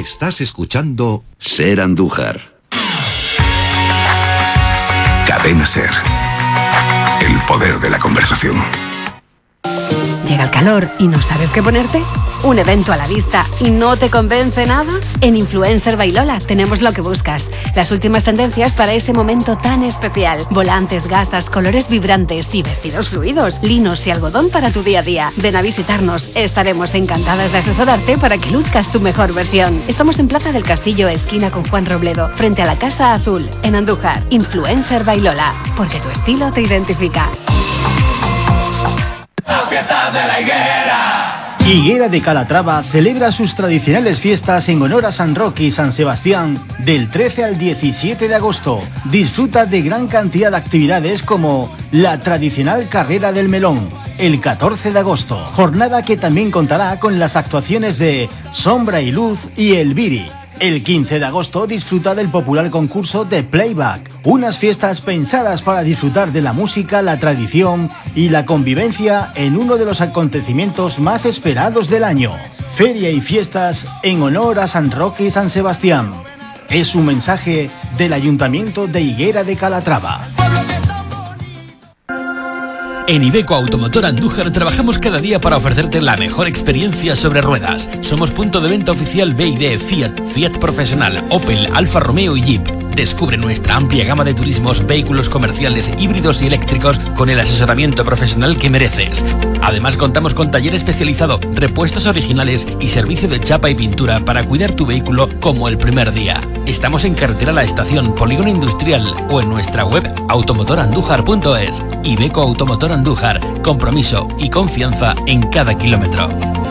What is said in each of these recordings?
Estás escuchando Ser Andújar. Cadena Ser. El poder de la conversación. ¿Llega el calor y no sabes qué ponerte? ¿Un evento a la vista y no te convence nada? En Influencer by Lola tenemos lo que buscas. Las últimas tendencias para ese momento tan especial. Volantes, gasas, colores vibrantes y vestidos fluidos. Linos y algodón para tu día a día. Ven a visitarnos. Estaremos encantadas de asesorarte para que luzcas tu mejor versión. Estamos en Plaza del Castillo, esquina con Juan Robledo, frente a la Casa Azul, en Andújar. Influencer by Lola, porque tu estilo te identifica. La fiesta de la higuera. Higuera de Calatrava celebra sus tradicionales fiestas en honor a San Roque y San Sebastián del 13 al 17 de agosto. Disfruta de gran cantidad de actividades como la tradicional Carrera del Melón, el 14 de agosto, jornada que también contará con las actuaciones de Sombra y Luz y El Viri. El 15 de agosto disfruta del popular concurso de Playback, unas fiestas pensadas para disfrutar de la música, la tradición y la convivencia en uno de los acontecimientos más esperados del año. Feria y fiestas en honor a San Roque y San Sebastián. Es un mensaje del Ayuntamiento de Higuera de Calatrava. En Iveco Automotor Andújar trabajamos cada día para ofrecerte la mejor experiencia sobre ruedas. Somos punto de venta oficial BYD, Fiat Profesional, Opel, Alfa Romeo y Jeep. Descubre nuestra amplia gama de turismos, vehículos comerciales, híbridos y eléctricos con el asesoramiento profesional que mereces. Además contamos con taller especializado, repuestos originales y servicio de chapa y pintura para cuidar tu vehículo como el primer día. Estamos en carretera La Estación, Polígono Industrial o en nuestra web automotorandújar.es. Iveco Automotor Andújar, compromiso y confianza en cada kilómetro.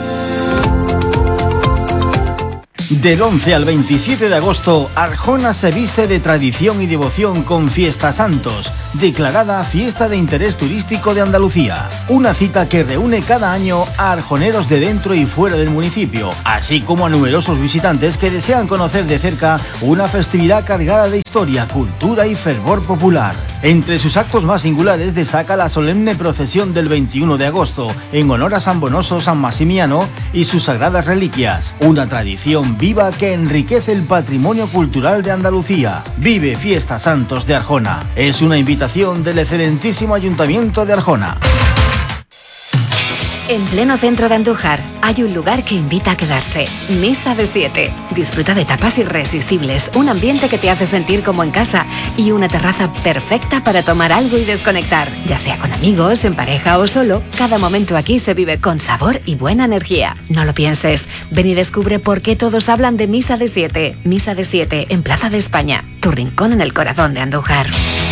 Del 11 al 27 de agosto, Arjona se viste de tradición y devoción con Fiesta Santos, declarada Fiesta de Interés Turístico de Andalucía. Una cita que reúne cada año a arjoneros de dentro y fuera del municipio, así como a numerosos visitantes que desean conocer de cerca una festividad cargada de historia, cultura y fervor popular. Entre sus actos más singulares destaca la solemne procesión del 21 de agosto, en honor a San Bonoso, San Maximiano y sus sagradas reliquias. Una tradición viva que enriquece el patrimonio cultural de Andalucía. Vive Fiesta Santos de Arjona. Es una invitación del excelentísimo Ayuntamiento de Arjona. En pleno centro de Andújar hay un lugar que invita a quedarse. Misa de 7. Disfruta de tapas irresistibles, un ambiente que te hace sentir como en casa y una terraza perfecta para tomar algo y desconectar. Ya sea con amigos, en pareja o solo, cada momento aquí se vive con sabor y buena energía. No lo pienses. Ven y descubre por qué todos hablan de Misa de 7. Misa de 7 en Plaza de España, tu rincón en el corazón de Andújar.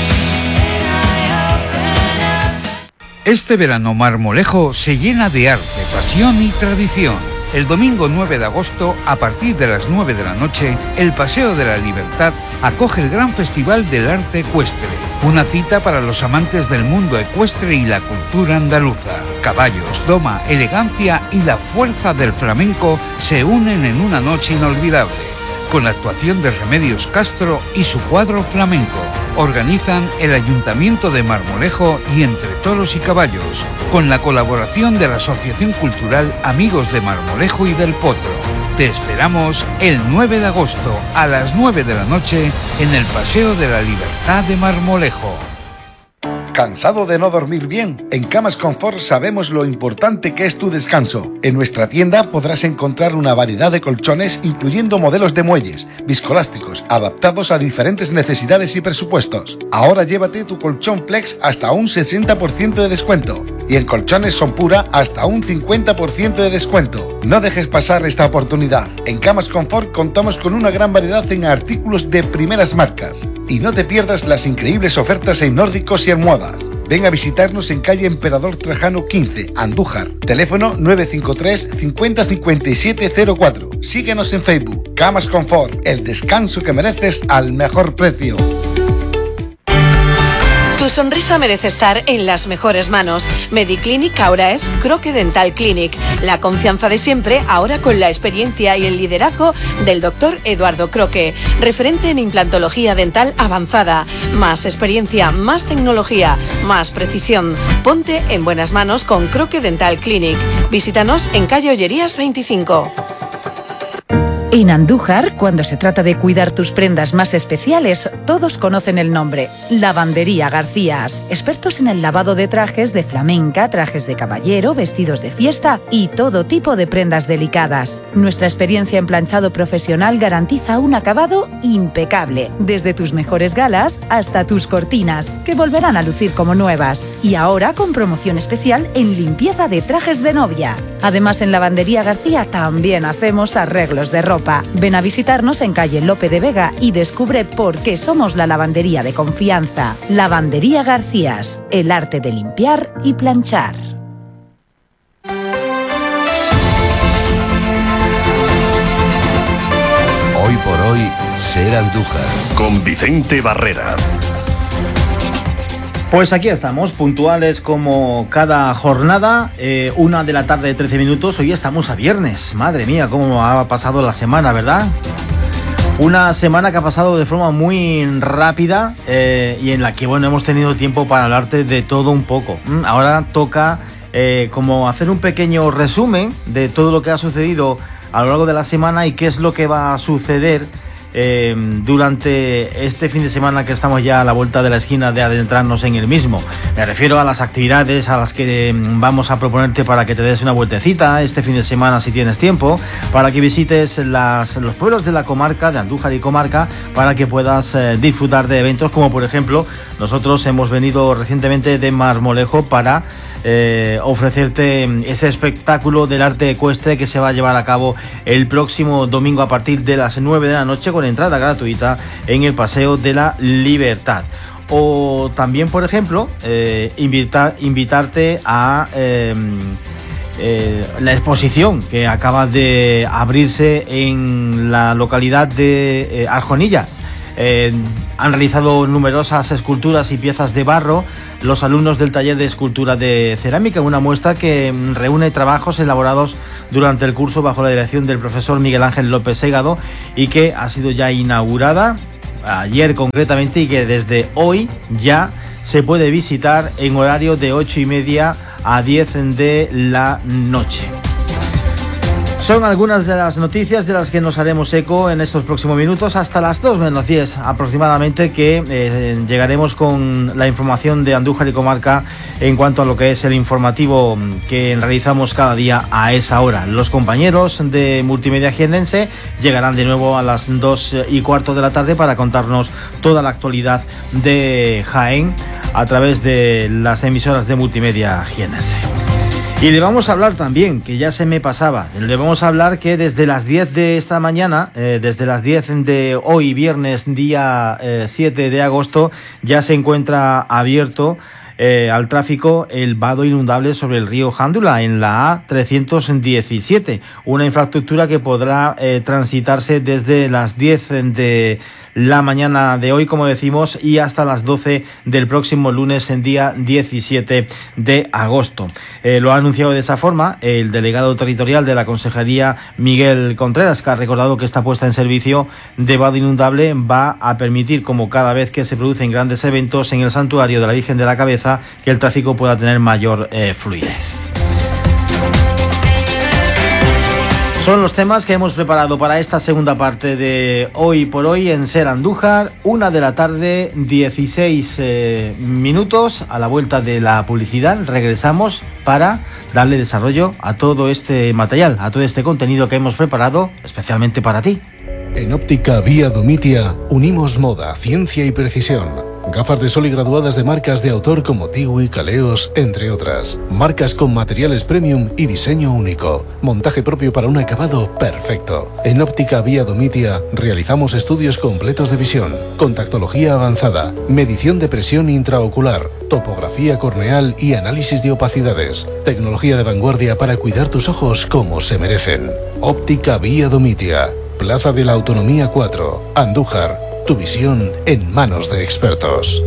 Este verano Marmolejo se llena de arte, pasión y tradición. El domingo 9 de agosto, a partir de las 9 de la noche, el Paseo de la Libertad acoge el Gran Festival del Arte Ecuestre. Una cita para los amantes del mundo ecuestre y la cultura andaluza. Caballos, doma, elegancia y la fuerza del flamenco se unen en una noche inolvidable, con la actuación de Remedios Castro y su cuadro flamenco. Organizan el Ayuntamiento de Marmolejo y Entre Toros y Caballos, con la colaboración de la Asociación Cultural Amigos de Marmolejo y del Potro. Te esperamos el 9 de agosto a las 9 de la noche en el Paseo de la Libertad de Marmolejo. ¿Cansado de no dormir bien? En Camas Confort sabemos lo importante que es tu descanso. En nuestra tienda podrás encontrar una variedad de colchones, incluyendo modelos de muelles, viscoelásticos, adaptados a diferentes necesidades y presupuestos. Ahora llévate tu colchón Flex hasta un 60% de descuento. Y en colchones Son Pura hasta un 50% de descuento. No dejes pasar esta oportunidad. En Camas Confort contamos con una gran variedad en artículos de primeras marcas. Y no te pierdas las increíbles ofertas en nórdicos y almohadas. Ven a visitarnos en calle Emperador Trajano 15, Andújar. Teléfono 953 50 57 04. Síguenos en Facebook. Camas Confort, el descanso que mereces al mejor precio. Tu sonrisa merece estar en las mejores manos. Mediclinic ahora es Croque Dental Clinic. La confianza de siempre, ahora con la experiencia y el liderazgo del doctor Eduardo Croque, referente en implantología dental avanzada. Más experiencia, más tecnología, más precisión. Ponte en buenas manos con Croque Dental Clinic. Visítanos en calle Ollerías 25. En Andújar, cuando se trata de cuidar tus prendas más especiales, todos conocen el nombre: Lavandería Garcías. Expertos en el lavado de trajes de flamenca, trajes de caballero, vestidos de fiesta y todo tipo de prendas delicadas. Nuestra experiencia en planchado profesional garantiza un acabado impecable, desde tus mejores galas hasta tus cortinas, que volverán a lucir como nuevas. Y ahora con promoción especial en limpieza de trajes de novia. Además, en Lavandería García también hacemos arreglos de ropa. Ven a visitarnos en calle Lope de Vega y descubre por qué somos la lavandería de confianza. Lavandería Garcías, el arte de limpiar y planchar. Hoy por hoy, Ser Andújar. Con Vicente Barrera. Pues aquí estamos, puntuales como cada jornada, 1 de la tarde, 13 minutos. Hoy estamos a viernes. Madre mía, cómo ha pasado la semana, ¿verdad? Una semana que ha pasado de forma muy rápida y en la que, bueno, hemos tenido tiempo para hablarte de todo un poco. Ahora toca como hacer un pequeño resumen de todo lo que ha sucedido a lo largo de la semana y qué es lo que va a suceder durante este fin de semana que estamos ya a la vuelta de la esquina de adentrarnos en el mismo. Me refiero a las actividades a las que vamos a proponerte para que te des una vueltecita este fin de semana si tienes tiempo, para que visites los pueblos de la comarca, de Andújar y comarca, para que puedas disfrutar de eventos como, por ejemplo, nosotros hemos venido recientemente de Marmolejo para ofrecerte ese espectáculo del arte ecuestre que se va a llevar a cabo el próximo domingo a partir de las 9 de la noche con entrada gratuita en el Paseo de la Libertad. O también, por ejemplo, invitarte a la exposición que acaba de abrirse en la localidad de Arjonilla. Han realizado numerosas esculturas y piezas de barro los alumnos del taller de escultura de cerámica, una muestra que reúne trabajos elaborados durante el curso bajo la dirección del profesor Miguel Ángel López Segado y que ha sido ya inaugurada ayer concretamente y que desde hoy ya se puede visitar en horario de 8:30 a 10 de la noche. Son algunas de las noticias de las que nos haremos eco en estos próximos minutos hasta las 2 menos 10 aproximadamente, que llegaremos con la información de Andújar y comarca en cuanto a lo que es el informativo que realizamos cada día a esa hora. Los compañeros de Multimedia Jiennense llegarán de nuevo a las 2:15 de la tarde para contarnos toda la actualidad de Jaén a través de las emisoras de Multimedia Jiennense. Y le vamos a hablar también, que ya se me pasaba, le vamos a hablar que desde las 10 de esta mañana, desde las 10 de hoy, viernes, día 7 de agosto, ya se encuentra abierto al tráfico el vado inundable sobre el río Jándula en la A317, una infraestructura que podrá transitarse desde las 10 de la mañana de hoy, como decimos, y hasta las 12 del próximo lunes, en día 17 de agosto. Lo ha anunciado de esa forma el delegado territorial de la Consejería, Miguel Contreras, que ha recordado que esta puesta en servicio de vado inundable va a permitir, como cada vez que se producen grandes eventos en el santuario de la Virgen de la Cabeza, que el tráfico pueda tener mayor fluidez. Son los temas que hemos preparado para esta segunda parte de Hoy por Hoy en Ser Andújar. 1 de la tarde, 16 minutos. A la vuelta de la publicidad regresamos para darle desarrollo a todo este material, a todo este contenido que hemos preparado especialmente para ti. En Óptica Vía Domitia unimos moda, ciencia y precisión. Gafas de sol y graduadas de marcas de autor como Tiwi, Caleos, entre otras. Marcas con materiales premium y diseño único. Montaje propio para un acabado perfecto. En Óptica Vía Domitia realizamos estudios completos de visión, contactología avanzada, medición de presión intraocular, topografía corneal y análisis de opacidades. Tecnología de vanguardia para cuidar tus ojos como se merecen. Óptica Vía Domitia, Plaza de la Autonomía 4, Andújar. Tu visión en manos de expertos.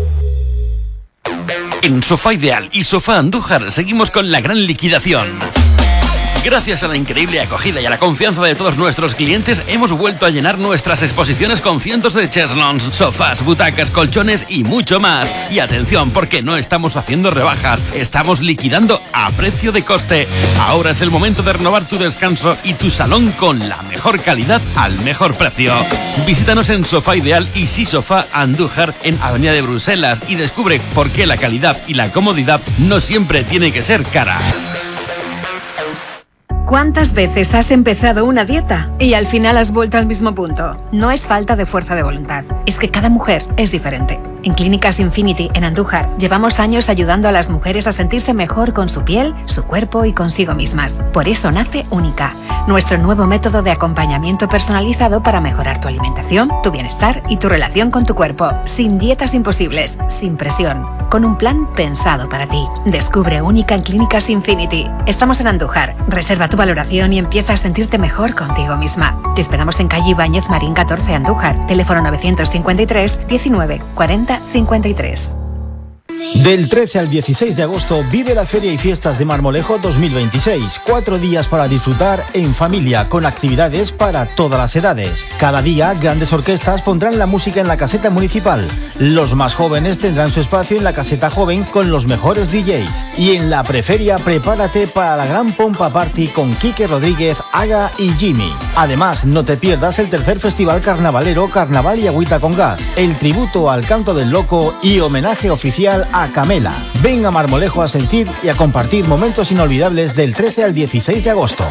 En Sofá Ideal y Sofá Andújar seguimos con la gran liquidación. Gracias a la increíble acogida y a la confianza de todos nuestros clientes, hemos vuelto a llenar nuestras exposiciones con cientos de cheslons, sofás, butacas, colchones y mucho más. Y atención, porque no estamos haciendo rebajas, estamos liquidando a precio de coste. Ahora es el momento de renovar tu descanso y tu salón con la mejor calidad al mejor precio. Visítanos en Sofá Ideal y Sí Sofá Andújar en Avenida de Bruselas y descubre por qué la calidad y la comodidad no siempre tiene que ser caras. ¿Cuántas veces has empezado una dieta y al final has vuelto al mismo punto? No es falta de fuerza de voluntad, es que cada mujer es diferente. En Clínicas Infinity, en Andújar, llevamos años ayudando a las mujeres a sentirse mejor con su piel, su cuerpo y consigo mismas. Por eso nace Única, nuestro nuevo método de acompañamiento personalizado para mejorar tu alimentación, tu bienestar y tu relación con tu cuerpo. Sin dietas imposibles, sin presión, con un plan pensado para ti. Descubre Única en Clínicas Infinity. Estamos en Andújar. Reserva tu valoración y empieza a sentirte mejor contigo misma. Te esperamos en calle Ibáñez Marín 14, Andújar. Teléfono 953 19 40 53. Del 13 al 16 de agosto vive la Feria y Fiestas de Marmolejo 2026. 4 días para disfrutar en familia, con actividades para todas las edades. Cada día, grandes orquestas pondrán la música en la caseta municipal. Los más jóvenes tendrán su espacio en la caseta joven con los mejores DJs. Y en la preferia, prepárate para la gran Pompa Party con Quique Rodríguez, Aga y Jimmy. Además, no te pierdas el tercer festival carnavalero Carnaval y Agüita con Gas, el tributo al Canto del Loco y homenaje oficial a Camela. Ven a Marmolejo a sentir y a compartir momentos inolvidables del 13 al 16 de agosto.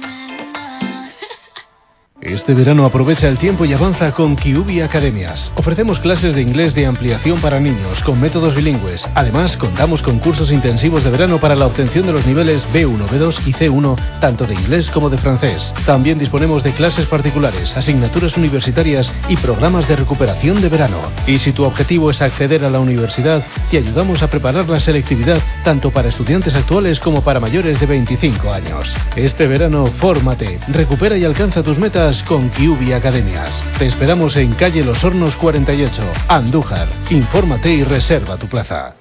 Este verano aprovecha el tiempo y avanza con Kyubi Academias. Ofrecemos clases de inglés de ampliación para niños con métodos bilingües. Además, contamos con cursos intensivos de verano para la obtención de los niveles B1, B2 y C1, tanto de inglés como de francés. También disponemos de clases particulares, asignaturas universitarias y programas de recuperación de verano. Y si tu objetivo es acceder a la universidad, te ayudamos a preparar la selectividad tanto para estudiantes actuales como para mayores de 25 años. Este verano, fórmate, recupera y alcanza tus metas con Kyubi Academias. Te esperamos en calle Los Hornos 48, Andújar. Infórmate y reserva tu plaza.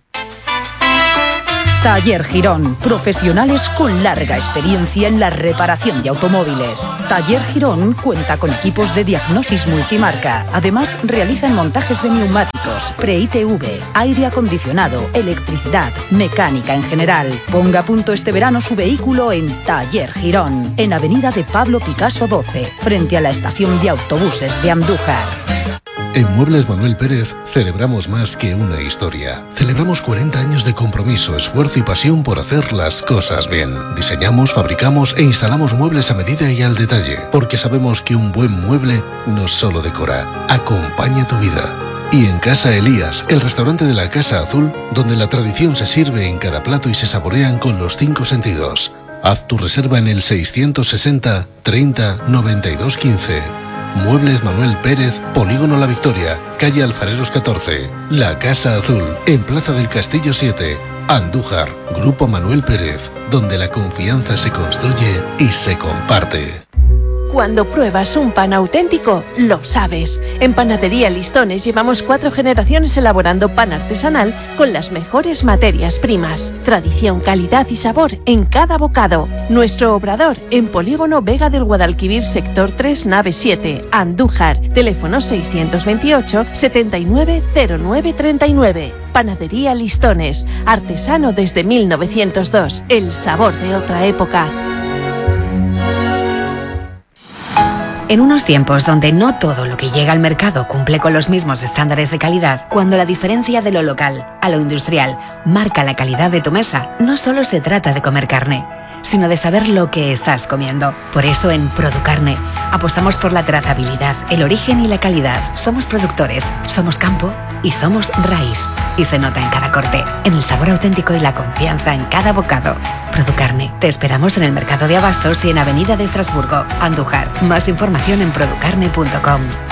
Taller Girón, profesionales con larga experiencia en la reparación de automóviles. Taller Girón cuenta con equipos de diagnosis multimarca. Además, realizan montajes de neumáticos, pre-ITV, aire acondicionado, electricidad, mecánica en general. Ponga a punto este verano su vehículo en Taller Girón, en Avenida de Pablo Picasso 12, frente a la estación de autobuses de Andújar. En Muebles Manuel Pérez celebramos más que una historia. Celebramos 40 años de compromiso, esfuerzo y pasión por hacer las cosas bien. Diseñamos, fabricamos e instalamos muebles a medida y al detalle, porque sabemos que un buen mueble no solo decora, acompaña tu vida. Y en Casa Elías, el restaurante de la Casa Azul, donde la tradición se sirve en cada plato y se saborean con los 5 sentidos. Haz tu reserva en el 660 30 92 15. Muebles Manuel Pérez, Polígono La Victoria, calle Alfareros 14, La Casa Azul, en Plaza del Castillo 7, Andújar, Grupo Manuel Pérez, donde la confianza se construye y se comparte. Cuando pruebas un pan auténtico, lo sabes. En Panadería Listones llevamos 4 generaciones elaborando pan artesanal con las mejores materias primas. Tradición, calidad y sabor en cada bocado. Nuestro obrador en Polígono Vega del Guadalquivir, sector 3, nave 7, Andújar. Teléfono 628 790939. Panadería Listones. Artesano desde 1902. El sabor de otra época. En unos tiempos donde no todo lo que llega al mercado cumple con los mismos estándares de calidad, cuando la diferencia de lo local a lo industrial marca la calidad de tu mesa, no solo se trata de comer carne, sino de saber lo que estás comiendo. Por eso en Producarne apostamos por la trazabilidad, el origen y la calidad. Somos productores, somos campo y somos raíz. Y se nota en cada corte, en el sabor auténtico y la confianza en cada bocado. Producarne. Te esperamos en el Mercado de Abastos y en Avenida de Estrasburgo, Andújar. Más información en producarne.com.